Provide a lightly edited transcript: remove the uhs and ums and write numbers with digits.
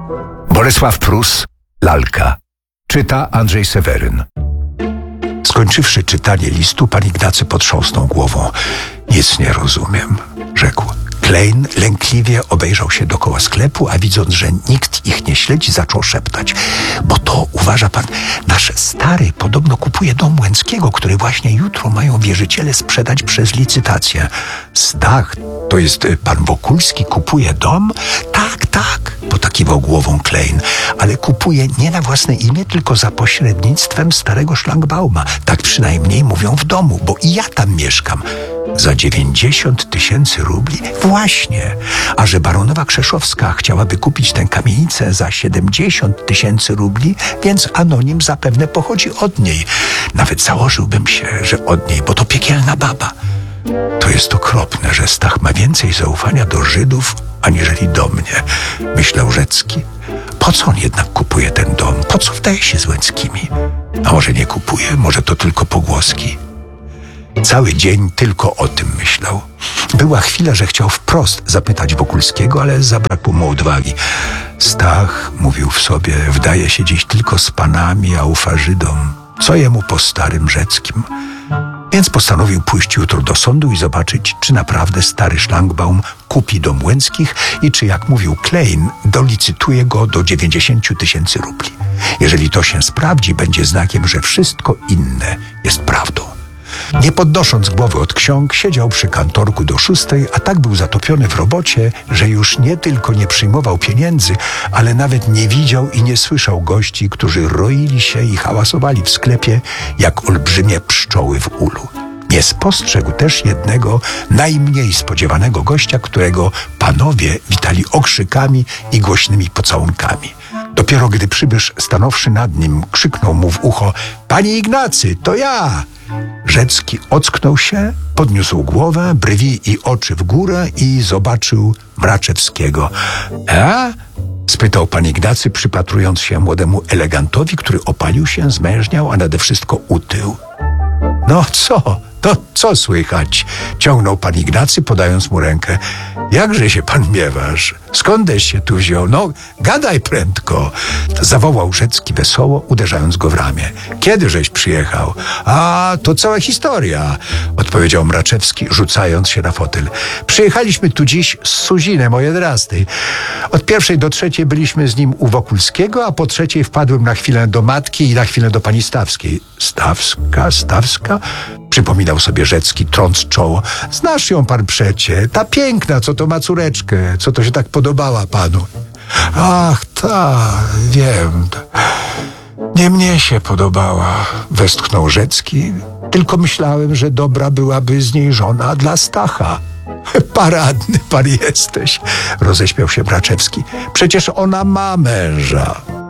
Bolesław Prus, Lalka. Czyta Andrzej Seweryn. Skończywszy czytanie listu, pan Ignacy potrząsnął głową. Nic nie rozumiem, rzekł. Klein lękliwie obejrzał się dokoła sklepu, a widząc, że nikt ich nie śledzi, zaczął szeptać. Bo to, uważa pan, nasz stary podobno kupuje dom Łęckiego, który właśnie jutro mają wierzyciele sprzedać przez licytację. Stach, to jest pan Wokulski kupuje dom? Tak, potakiwał głową Klein, ale kupuje nie na własne imię, tylko za pośrednictwem starego szlangbauma. Tak przynajmniej mówią w domu, bo i ja tam mieszkam. Za 90 000 rubli? Właśnie. A że baronowa Krzeszowska chciałaby kupić tę kamienicę za 70 000 rubli, więc anonim zapewne pochodzi od niej. Nawet założyłbym się, że od niej, bo to piekielna baba. To jest okropne, że Stach ma więcej zaufania do Żydów, aniżeli do mnie, myślał Rzecki. Po co on jednak kupuje ten dom? Po co wdaje się z Łęckimi? A może nie kupuje? Może to tylko pogłoski? Cały dzień tylko o tym myślał. Była chwila, że chciał wprost zapytać Wokulskiego, ale zabrakło mu odwagi. Stach, mówił w sobie, wdaje się dziś tylko z panami, a ufa Żydom. Co jemu po starym Rzeckim? Więc postanowił pójść jutro do sądu i zobaczyć, czy naprawdę stary szlangbaum kupi dom Łęckich i czy, jak mówił Klein, dolicytuje go do 90 000 rubli. Jeżeli to się sprawdzi, będzie znakiem, że wszystko inne jest prawdą. Nie podnosząc głowy od ksiąg, siedział przy kantorku do 6, a tak był zatopiony w robocie, że już nie tylko nie przyjmował pieniędzy, ale nawet nie widział i nie słyszał gości, którzy roili się i hałasowali w sklepie jak olbrzymie pszczoły w ulu. Nie spostrzegł też jednego najmniej spodziewanego gościa, którego panowie witali okrzykami i głośnymi pocałunkami. Dopiero gdy przybysz, stanowszy nad nim, krzyknął mu w ucho: „Panie Ignacy, to ja!” Rzecki ocknął się, podniósł głowę, brwi i oczy w górę i zobaczył Mraczewskiego. Spytał pan Ignacy, przypatrując się młodemu elegantowi, który opalił się, zmężniał, a nade wszystko utył. „No co? To co słychać?” ciągnął pan Ignacy, podając mu rękę. „Jakże się pan miewasz? Skądeś się tu wziął? No, gadaj prędko!” zawołał Rzecki wesoło, uderzając go w ramię. „Kiedyżeś przyjechał?” „A, to cała historia”, odpowiedział Mraczewski, rzucając się na fotel. „Przyjechaliśmy tu dziś z Suzinem o 11. Od 1 do 3 byliśmy z nim u Wokulskiego, a po 3 wpadłem na chwilę do matki i na chwilę do pani Stawskiej.” Stawska? Przypominał sobie Rzecki, trąc czoło. „Znasz ją pan przecie, ta piękna, co to ma córeczkę, co to się tak podobała panu.” „Ach, ta, wiem. Nie mnie się podobała”, westchnął Rzecki. „Tylko myślałem, że dobra byłaby z niej żona dla Stacha.” „Paradny pan jesteś”, roześmiał się Mraczewski. „Przecież ona ma męża.”